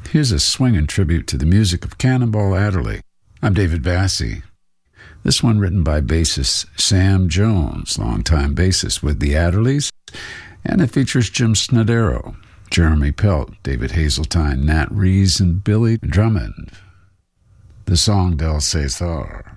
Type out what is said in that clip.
Here's a swinging tribute to the music of Cannonball Adderley. I'm David Bassey. This one written by bassist Sam Jones, longtime bassist with the Adderleys, and it features Jim Snodero, Jeremy Pelt, David Hazeltine, Nat Rees, and Billy Drummond. The song Del Cesar.